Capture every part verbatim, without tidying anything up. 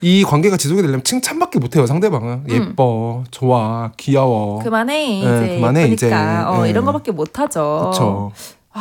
이 관계가 지속이 되려면 칭찬밖에 못해요. 상대방은. 예뻐, 좋아, 귀여워. 그만해 네, 이제 그만해, 예쁘니까. 이제. 어, 네. 이런 거밖에 못하죠. 그쵸.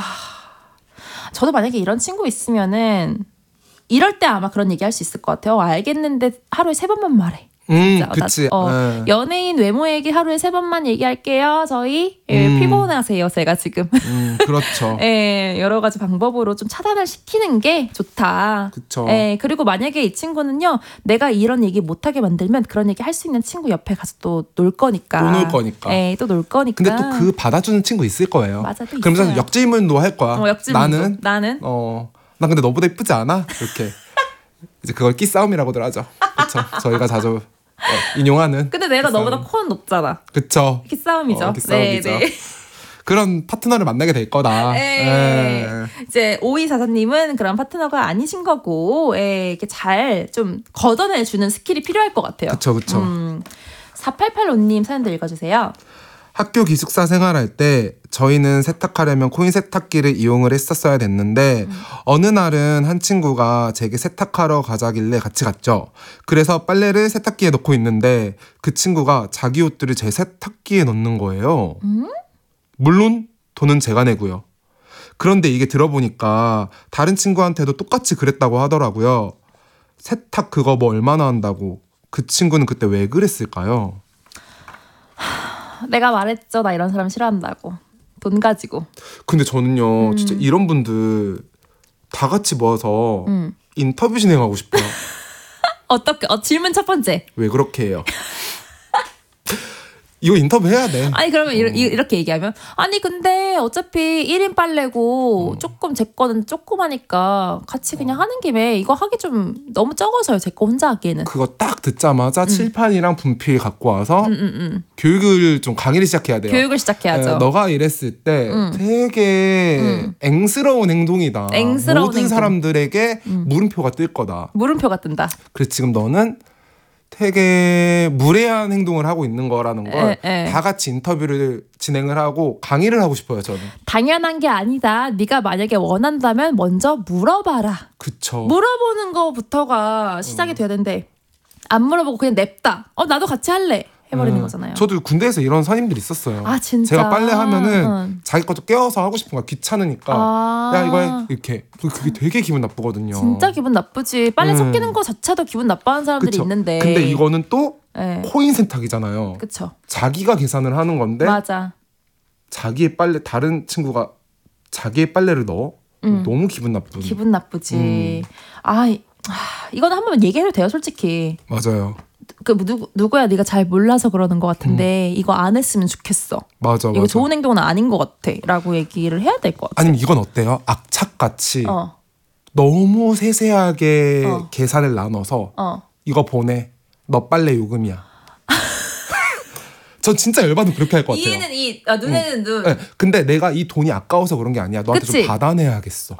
저도 만약에 이런 친구 있으면은 이럴 때 아마 그런 얘기 할 수 있을 것 같아요. 어, 알겠는데 하루에 세 번만 말해. 음, 나, 그치. 어, 네. 연예인 외모 얘기 하루에 세 번만 얘기할게요. 저희 예, 음. 피곤하세요. 제가 지금. 음, 그렇죠. 예, 여러 가지 방법으로 좀 차단을 시키는 게 좋다. 그쵸. 예, 그리고 만약에 이 친구는요, 내가 이런 얘기 못하게 만들면 그런 얘기 할 수 있는 친구 옆에 가서 또 놀 거니까. 또 놀 거니까. 예, 또 놀 거니까. 근데 또 그 받아주는 친구 있을 거예요. 맞아, 또 그러면서 있어요. 역질문도 할 거야. 어, 역질문도. 나는 나는 어, 나 근데 너보다 예쁘지 않아? 이렇게 이제 그걸 끼싸움이라고들 하죠. 그렇죠. 저희가 자주 어, 인용하는. 근데 내가 끼싸움. 너보다 코는 높잖아. 그쵸. 이렇게 싸움이죠. 어, 끼싸움이죠. 네, 네. 그런 파트너를 만나게 될 거다. 에 에. 이제 오이사사님은 그런 파트너가 아니신 거고, 에, 이렇게 잘 좀 걷어내주는 스킬이 필요할 것 같아요. 그쵸, 그쵸. 음, 사팔팔오님 사연도 읽어주세요. 학교 기숙사 생활할 때 저희는 세탁하려면 코인 세탁기를 이용을 했었어야 됐는데 음. 어느 날은 한 친구가 제게 세탁하러 가자길래 같이 갔죠. 그래서 빨래를 세탁기에 넣고 있는데 그 친구가 자기 옷들을 제 세탁기에 넣는 거예요. 음? 물론 돈은 제가 내고요. 그런데 이게 들어보니까 다른 친구한테도 똑같이 그랬다고 하더라고요. 세탁 그거 뭐 얼마나 한다고. 그 친구는 그때 왜 그랬을까요? 내가 말했죠. 나 이런 사람 싫어한다고. 돈 가지고. 근데 저는요. 음. 진짜 이런 분들 다 같이 모아서 음. 인터뷰 진행하고 싶어요. 어떻게? 어, 질문 첫 번째. 왜 그렇게 해요? 이거 인터뷰 해야 돼. 아니 그러면 어. 이러, 이렇게 얘기하면 아니 근데 어차피 일 인 빨래고 어. 조금 제 거는 조그마니까 같이 그냥 어. 하는 김에 이거 하기 좀 너무 적어서요. 제 거 혼자 하기에는. 그거 딱 듣자마자 음. 칠판이랑 분필 갖고 와서 음, 음, 음. 교육을 좀 강의를 시작해야 돼요. 교육을 시작해야죠. 에, 너가 이랬을 때 음. 되게 음. 앵스러운 행동이다. 앵스러운 모든 행동. 사람들에게 음. 물음표가 뜰 거다. 물음표가 뜬다. 그래서 지금 너는 되게 무례한 행동을 하고 있는 거라는 걸 다 같이 인터뷰를 진행을 하고 강의를 하고 싶어요. 저는. 당연한 게 아니다. 네가 만약에 원한다면 먼저 물어봐라. 그쵸. 물어보는 거부터가 시작이 음. 돼야 되는데 안 물어보고 그냥 냅다. 어 나도 같이 할래. 해버리는 음, 거잖아요. 저도 군대에서 이런 선임들이 있었어요. 아 진짜. 제가 빨래 하면은 응. 자기 것도 깨워서 하고 싶은 거야. 귀찮으니까. 아. 야 이거 해. 이렇게. 그게 되게 기분 나쁘거든요. 진짜 기분 나쁘지. 빨래 음. 섞이는 거 자체도 기분 나빠하는 사람들이 그쵸. 있는데. 근데 이거는 또 네. 코인 세탁이잖아요. 그쵸. 자기가 계산을 하는 건데 맞아. 자기의 빨래 다른 친구가 자기의 빨래를 넣어. 음. 너무 기분 나쁜. 기분 나쁘지. 음. 아, 아 이거는 한번 얘기해도 돼요, 솔직히. 맞아요. 그 누구 누구야 네가 잘 몰라서 그러는 것 같은데 음. 이거 안 했으면 좋겠어. 맞아, 이거 맞아. 좋은 행동은 아닌 것 같아.라고 얘기를 해야 될 것 같아. 아니면 이건 어때요? 악착같이 어. 너무 세세하게 어. 계산을 나눠서 어. 이거 보내. 너 빨래 요금이야. 전 진짜 열받으면 그렇게 할 것 같아요. 이에는 이, 아, 눈에는 응. 눈. 네, 근데 내가 이 돈이 아까워서 그런 게 아니야. 너한테 그치? 좀 받아내야겠어.